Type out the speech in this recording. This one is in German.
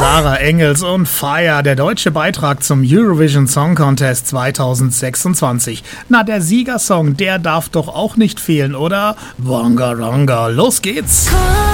Sarah Engels und Fire, der deutsche Beitrag zum Eurovision Song Contest 2026. Na, der Siegersong, der darf doch auch nicht fehlen, oder? Wonga Wonga, los geht's!